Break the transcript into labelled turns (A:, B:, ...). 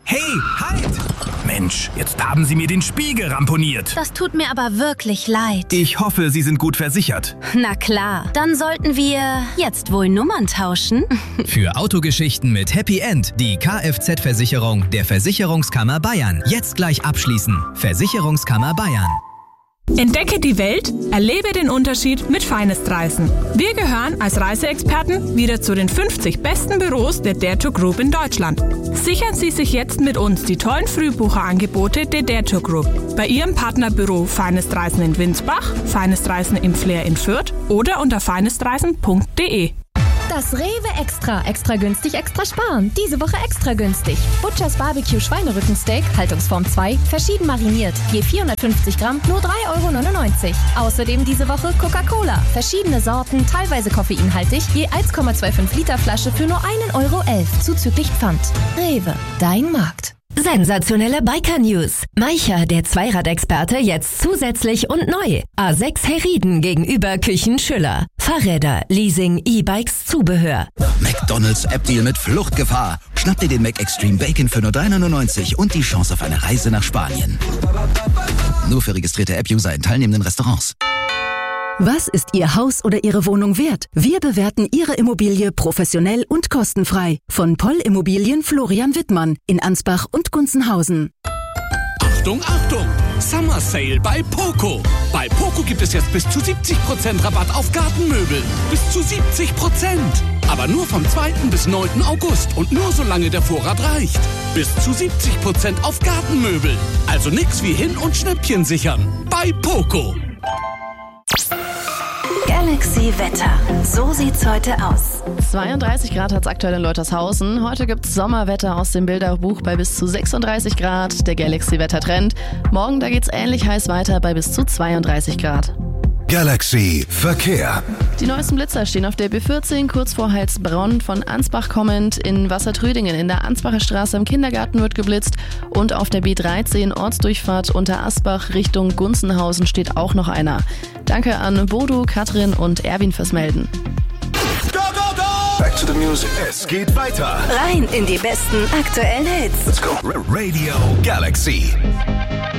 A: Hey, halt! Mensch, jetzt haben Sie mir den Spiegel ramponiert.
B: Das tut mir aber wirklich leid.
A: Ich hoffe, Sie sind gut versichert.
B: Na klar, dann sollten wir jetzt wohl Nummern tauschen.
C: Für Autogeschichten mit Happy End die Kfz-Versicherung der Versicherungskammer Bayern. Jetzt gleich abschließen. Versicherungskammer Bayern.
D: Entdecke die Welt, erlebe den Unterschied mit Finest Reisen. Wir gehören als Reiseexperten wieder zu den 50 besten Büros der Dare Tour Group in Deutschland. Sichern Sie sich jetzt mit uns die tollen Frühbucherangebote der Dare Tour Group. Bei Ihrem Partnerbüro Finest Reisen in Winsbach, Finest Reisen im Flair in Fürth oder unter finestreisen.de.
E: Das Rewe Extra günstig, extra sparen. Diese Woche extra günstig. Butchers Barbecue Schweinerückensteak, Haltungsform 2, verschieden mariniert. Je 450 Gramm, nur 3,99 €. Außerdem diese Woche Coca-Cola. Verschiedene Sorten, teilweise koffeinhaltig, je 1,25 Liter Flasche für nur 1,11 € zuzüglich Pfand. Rewe, dein Markt.
F: Sensationelle Biker-News. Maicher, der Zweiradexperte, jetzt zusätzlich und neu. A6 Herrieden gegenüber Küchen Schüller. Fahrräder, Leasing, E-Bikes, Zubehör.
G: McDonald's App-Deal mit Fluchtgefahr. Schnapp dir den Mac Extreme Bacon für nur 3,99 € und die Chance auf eine Reise nach Spanien. Nur für registrierte App-User in teilnehmenden Restaurants.
H: Was ist Ihr Haus oder Ihre Wohnung wert? Wir bewerten Ihre Immobilie professionell und kostenfrei. Von Poll Immobilien Florian Wittmann in Ansbach und Gunzenhausen.
I: Achtung, Achtung! Summer Sale bei Poco. Bei Poco gibt es jetzt bis zu 70% Rabatt auf Gartenmöbel. Bis zu 70%. Aber nur vom 2. bis 9. August und nur solange der Vorrat reicht. Bis zu 70% auf Gartenmöbel. Also nix wie hin- und Schnäppchen sichern. Bei Poco.
B: Galaxy Wetter. So sieht's heute aus.
J: 32 Grad hat's aktuell in Leutershausen. Heute gibt's Sommerwetter aus dem Bilderbuch bei bis zu 36 Grad. Der Galaxy Wettertrend. Morgen, da geht's ähnlich heiß weiter bei bis zu 32 Grad.
K: Galaxy Verkehr.
J: Die neuesten Blitzer stehen auf der B14 kurz vor Heilsbronn von Ansbach kommend. In Wassertrödingen in der Ansbacher Straße am Kindergarten wird geblitzt. Und auf der B13 Ortsdurchfahrt unter Asbach Richtung Gunzenhausen steht auch noch einer. Danke an Bodo, Katrin und Erwin fürs Melden.
K: Go, go, go! Back to the music. Es geht weiter.
B: Rein in die besten aktuellen Hits.
K: Let's go. Radio Galaxy.